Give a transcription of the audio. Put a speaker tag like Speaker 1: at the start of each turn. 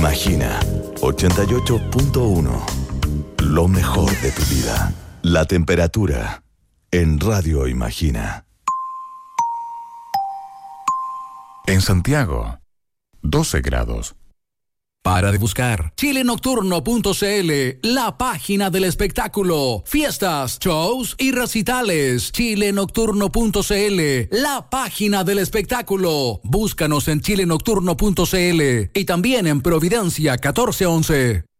Speaker 1: Imagina 88.1. Lo mejor de tu vida. La temperatura en Radio Imagina.
Speaker 2: En Santiago, 12 grados.
Speaker 3: Para de buscar chilenocturno.cl, la página del espectáculo, fiestas, shows y recitales. Chilenocturno.cl, la página del espectáculo. Búscanos en chilenocturno.cl y también en Providencia 1411.